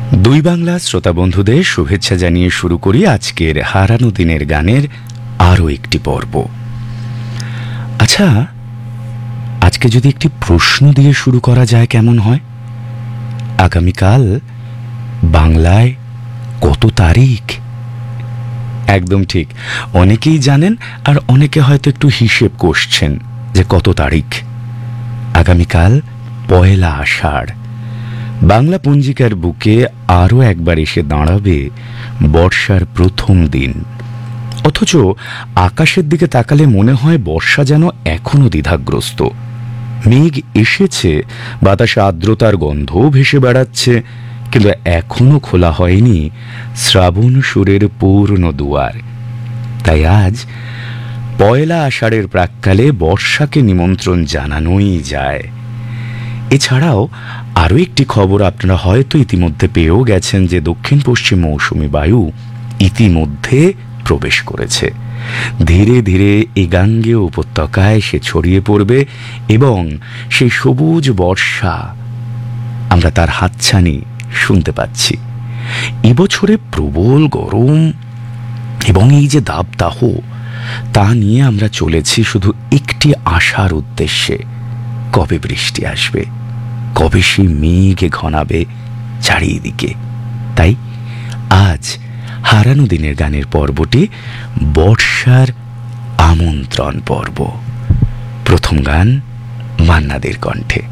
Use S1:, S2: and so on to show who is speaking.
S1: দুই বাংলা শ্রোতা বন্ধুদের শুভেচ্ছা জানিয়ে শুরু করি আজকের হারানো দিনের গানের আরও একটি পর্ব। আচ্ছা, আজকে যদি একটি প্রশ্ন দিয়ে শুরু করা যায় কেমন হয়? আগামীকাল বাংলায় কত তারিখ? একদম ঠিক, অনেকেই জানেন আর অনেকে হয়তো একটু হিসেব কষছেন যে কত তারিখ। আগামীকাল পয়লা আষাঢ়। বাংলা পঞ্জিকার বুকে আরও একবার এসে দাঁড়াবে বর্ষার প্রথম দিন। অথচ আকাশের দিকে তাকালে মনে হয় বর্ষা যেন এখনো দ্বিধাগ্রস্ত। মেঘ এসেছে, বাতাসে আর্দ্রতার গন্ধ ভেসে বেড়াচ্ছে, কিন্তু এখনো খোলা হয়নি শ্রাবণ সুরের পূর্ণ দুয়ার। তাই আজ পয়লা আষাঢ়ের প্রাক্কালে বর্ষাকে নিমন্ত্রণ জানানোই যায়। এছাড়াও আরও একটি খবর আপনারা হয়তো ইতিমধ্যে পেয়েও গেছেন যে দক্ষিণ পশ্চিম মৌসুমি বায়ু ইতিমধ্যে প্রবেশ করেছে। ধীরে ধীরে এই গাঙ্গেয় উপত্যকায় সে ছড়িয়ে পড়বে এবং সেই সবুজ বর্ষা আমরা তার হাতছানি শুনতে পাচ্ছি। এবছরে প্রবল গরম এবং এই যে দাবদাহ, তা নিয়ে আমরা চলেছি শুধু একটি আশার উদ্দেশ্যে, কবে বৃষ্টি আসবে, কবে সেই মেঘে ঘনাবে চারিদিকে। তাই আজ হারানো দিনের গানের পর্বটি বর্ষার আমন্ত্রণ পর্ব। প্রথম গান মান্না দের কণ্ঠে।